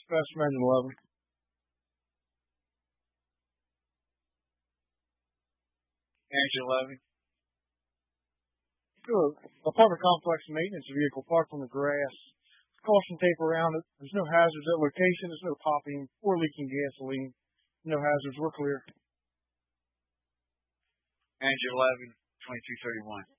Specimen Engine 11. Engine 11. Good. Apartment complex maintenance vehicle parked on the grass. Caution tape around it. There's no hazards at location. There's no popping or leaking gasoline. No hazards. We're clear. Engine 11, 2231.